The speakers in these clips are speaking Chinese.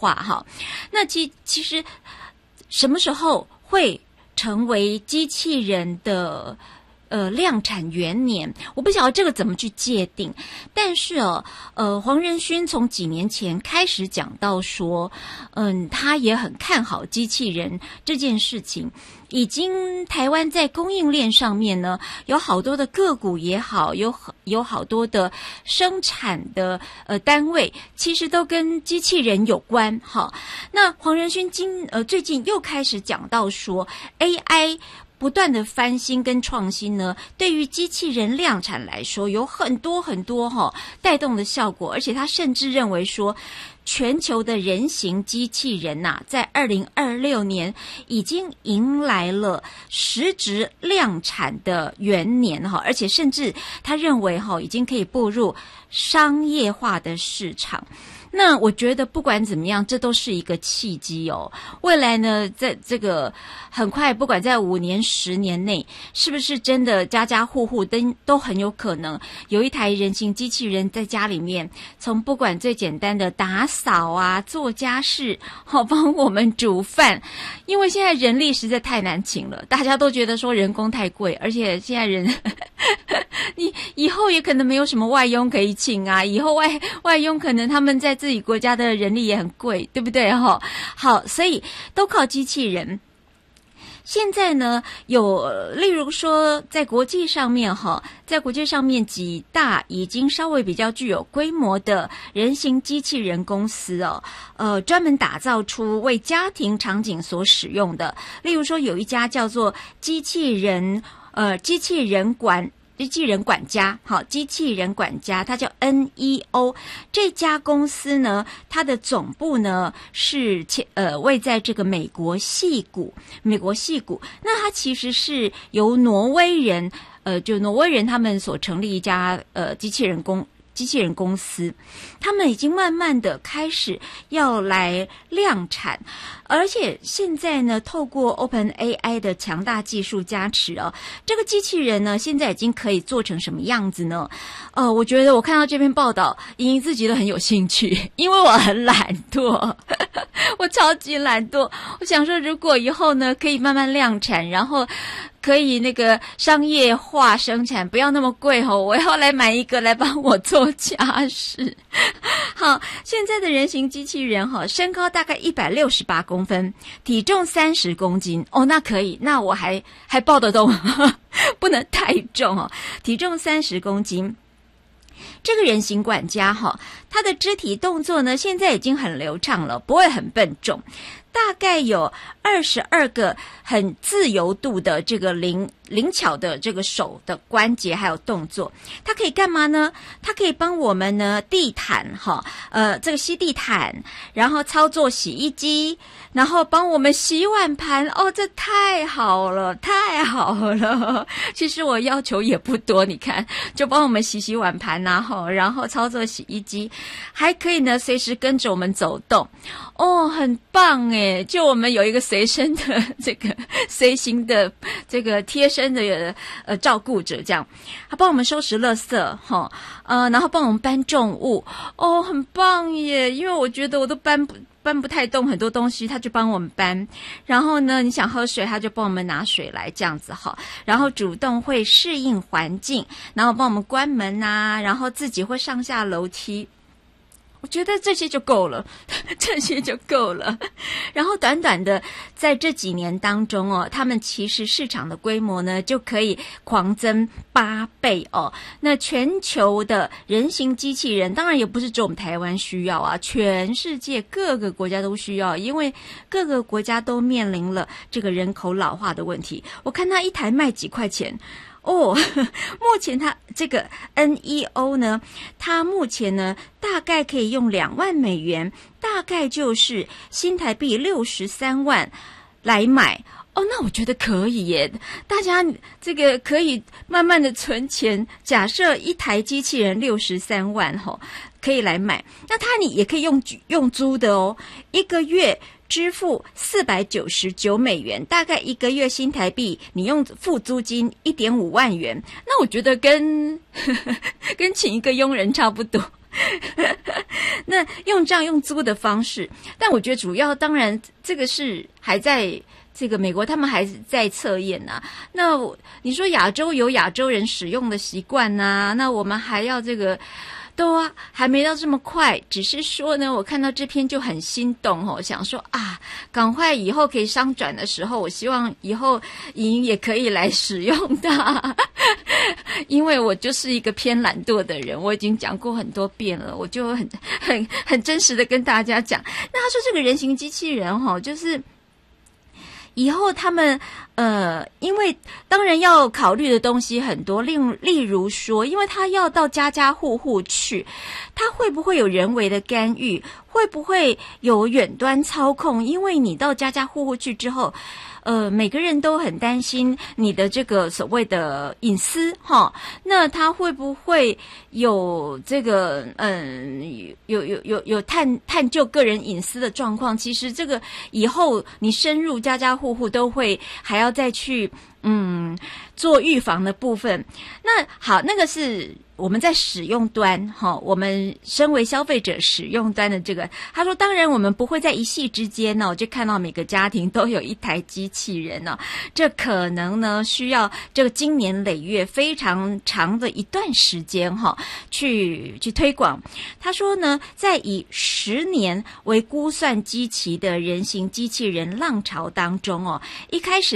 化哈。那其实什么时候会成为机器人的量产元年，我不晓得这个怎么去界定，但是黄仁勋从几年前开始讲到说，他也很看好机器人这件事情。已经台湾在供应链上面呢，有好多的个股也好，有好多的生产的单位，其实都跟机器人有关哈。那黄仁勋最近又开始讲到说 AI。不断的翻新跟创新呢，对于机器人量产来说有很多带动的效果，而且他甚至认为说全球的人形机器人在2026年已经迎来了实质量产的元年而且甚至他认为已经可以步入商业化的市场。那我觉得不管怎么样，这都是一个契机未来呢，在这个很快，不管在5年、10年内，是不是真的家家户户都很有可能有一台人形机器人在家里面，从不管最简单的打扫做家事，帮我们煮饭。因为现在人力实在太难请了，大家都觉得说人工太贵，而且现在人你以后也可能没有什么外佣可以请以后外佣可能他们在自己国家的人力也很贵，对不对好，所以都靠机器人。现在呢，有例如说在国际上面几大已经稍微比较具有规模的人形机器人公司专门打造出为家庭场景所使用的，例如说有一家叫做机器人管家，机器人管家，它叫 NEO。这家公司呢，它的总部呢是位在这个美国矽谷。那它其实是由挪威人他们所成立一家机器人公司，他们已经慢慢的开始要来量产，而且现在呢，透过 OpenAI 的强大技术加持这个机器人呢，现在已经可以做成什么样子呢？我觉得我看到这篇报道，莹莹自己都很有兴趣，因为我很懒惰，我超级懒惰。我想说，如果以后呢，可以慢慢量产，然后可以那个商业化生产，不要那么贵我要来买一个来帮我做家事。好，现在的人形机器人身高大概168公分，体重30公斤那可以，那我还抱得动不能太重体重30公斤。这个人形管家他的肢体动作呢，现在已经很流畅了，不会很笨重，大概有22个很自由度的这个灵巧的这个手的关节还有动作。它可以干嘛呢？它可以帮我们呢地毯这个吸地毯，然后操作洗衣机，然后帮我们洗碗盘这太好了。其实我要求也不多，你看就帮我们洗碗盘然后操作洗衣机，还可以呢随时跟着我们走动很棒耶。就我们有一个随身的这个随行的这个贴身的照顾者，这样他帮我们收拾垃圾然后帮我们搬重物很棒耶。因为我觉得我都搬不太动很多东西，他就帮我们搬。然后呢，你想喝水，他就帮我们拿水来，这样子然后主动会适应环境，然后帮我们关门然后自己会上下楼梯。我觉得这些就够了然后短短的在这几年当中他们其实市场的规模呢就可以狂增8倍那全球的人形机器人当然也不是只有我们台湾需要全世界各个国家都需要，因为各个国家都面临了这个人口老化的问题。我看它一台卖几块钱目前它这个 NEO 呢，它目前呢大概可以用2万美元，大概就是新台币63万来买那我觉得可以耶。大家这个可以慢慢的存钱，假设一台机器人63万可以来买，那你也可以用租的一个月支付499美元，大概一个月新台币你用付租金1.5万元，那我觉得跟请一个佣人差不多。 那用这样用租的方式，但我觉得主要当然这个是还在这个美国他们还在测验啊。那你说亚洲有亚洲人使用的习惯啊，那我们还要这个都还没到这么快，只是说呢，我看到这篇就很心动哦，想说啊，赶快以后可以商转的时候，我希望以后莹也可以来使用的，因为我就是一个偏懒惰的人，我已经讲过很多遍了，我就很真实的跟大家讲。那他说这个人形机器人哈，就是以后他们因为当然要考虑的东西很多，例如说，因为他要到家家户户去，他会不会有人为的干预，会不会有远端操控？因为你到家家户户去之后，每个人都很担心你的这个所谓的隐私哈，那他会不会有这个有探究个人隐私的状况？其实这个以后你深入家家户户都会还要再去做预防的部分。那好，那个是我们在使用端哈，我们身为消费者使用端的这个，他说当然我们不会在一夕之间呢，就看到每个家庭都有一台机器人呢，这可能呢需要这个经年累月非常长的一段时间哈，去推广。他说呢，在以10年为估算基期的人形机器人浪潮当中哦，一开始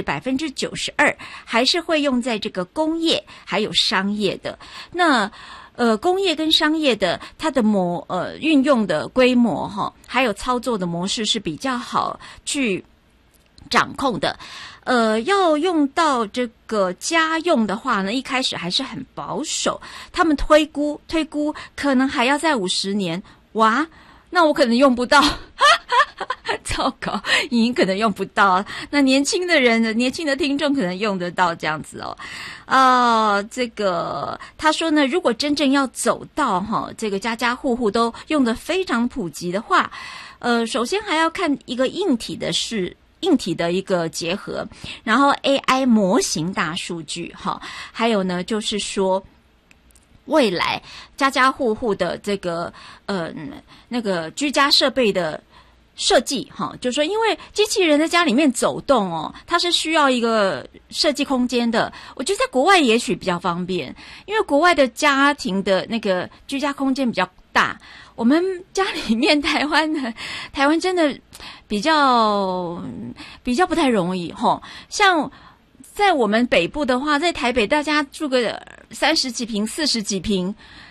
92%还是会用在这个工业还有商业的。那工业跟商业的它的运用的规模哈，还有操作的模式是比较好去掌控的。要用到这个家用的话呢，一开始还是很保守，他们推估可能还要在50年。哇，那我可能用不到。糟糕，莹莹可能用不到，那年轻的听众可能用得到这样子哦。这个他说呢，如果真正要走到这个家家户户都用得非常普及的话，首先还要看一个硬体的一个结合，然后 AI 模型大数据还有呢就是说未来家家户户的这个那个居家设备的设计就是说因为机器人在家里面走动它是需要一个设计空间的。我觉得在国外也许比较方便，因为国外的家庭的那个居家空间比较大，我们家里面台湾真的比较不太容易像在我们北部的话，在台北大家住个30几平40几平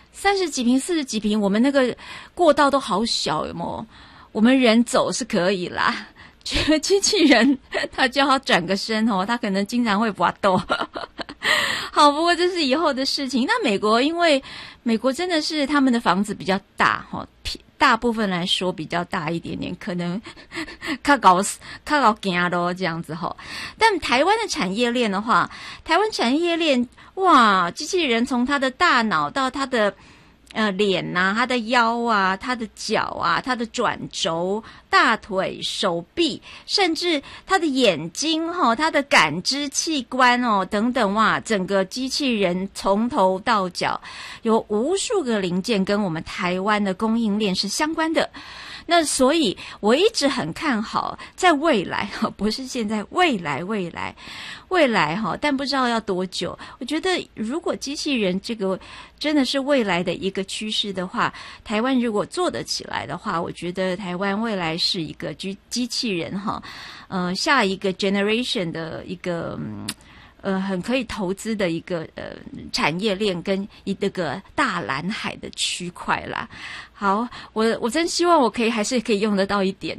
40几平，我们那个过道都好小，有没有？我们人走是可以啦，这个机器人他就要转个身他可能经常会滑斗。好，不过这是以后的事情。那美国，因为美国真的是他们的房子比较大大部分来说比较大一点点，可能较高行咯这样子但台湾的产业链的话，台湾产业链哇，机器人从他的大脑到他的脸啊，他的腰啊，他的脚啊，他的转轴、大腿、手臂，甚至他的眼睛他的感知器官等等哇，整个机器人从头到脚有无数个零件跟我们台湾的供应链是相关的。那所以我一直很看好在未来不是现在，未来但不知道要多久。我觉得如果机器人这个真的是未来的一个趋势的话，台湾如果做得起来的话，我觉得台湾未来是一个机器人下一个 generation 的一个很可以投资的一个产业链跟一个大蓝海的区块啦。好，我真希望我还是可以用得到一点。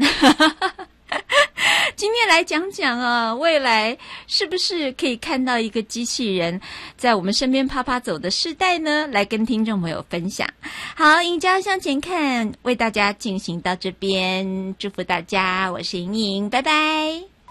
今天来讲讲未来是不是可以看到一个机器人在我们身边啪啪走的世代呢？来跟听众朋友分享。好，赢家向前看为大家进行到这边，祝福大家，我是莹莹，拜拜。